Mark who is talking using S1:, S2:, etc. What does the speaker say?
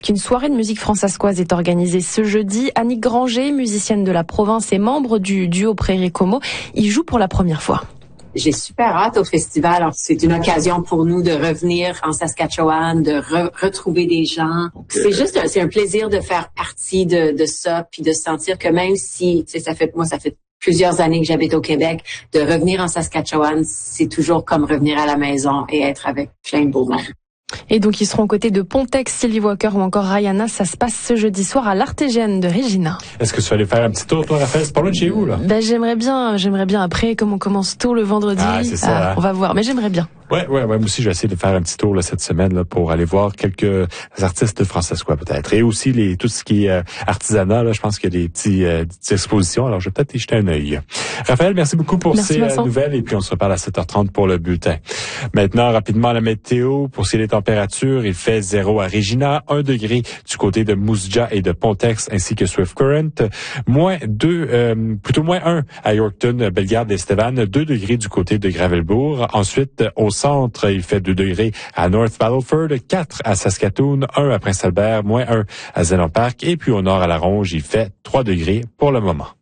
S1: Qu'une soirée de musique françaiscoise est organisée ce jeudi. Annick Granger, musicienne de la province et membre du duo Prairie Como, y joue pour la première fois.
S2: J'ai super hâte au festival. C'est une occasion pour nous de revenir en Saskatchewan, de retrouver des gens. C'est un plaisir de faire partie de ça, puis de sentir que même si, ça fait plusieurs années que j'habite au Québec, de revenir en Saskatchewan, c'est toujours comme revenir à la maison et être avec plein de beaux monde.
S1: Et donc, ils seront aux côtés de Pontex, Sylvie Walker ou encore Rihanna. Ça se passe ce jeudi soir à l'Artésienne de Regina.
S3: Est-ce que tu vas aller faire un petit tour, toi, Raphaël? C'est pas loin de chez vous, là?
S1: J'aimerais bien. Après, comme on commence tôt le vendredi,
S3: c'est ça,
S1: on va voir. Mais j'aimerais bien.
S3: Ouais, moi aussi, je vais essayer de faire un petit tour, là, cette semaine, là, pour aller voir quelques artistes françaiscois, peut-être. Et aussi, tout ce qui est artisanat, là, je pense qu'il y a des petites expositions. Alors, je vais peut-être y jeter un œil. Raphaël, merci beaucoup pour ces nouvelles. Et puis, on se reparle à 7h30 pour le bulletin. Maintenant, rapidement, la météo. Pour les températures, il fait 0 à Regina, 1 degré du côté de Moose Jaw et de Pontex, ainsi que Swift Current. -1 à Yorkton, Bellegarde et Estevan, 2 degrés du côté de Gravelbourg. Ensuite, au centre, il fait 2 degrés à North Battleford, 4 à Saskatoon, 1 à Prince-Albert, -1 à Zénon Park. Et puis au nord à La Ronge, il fait 3 degrés pour le moment.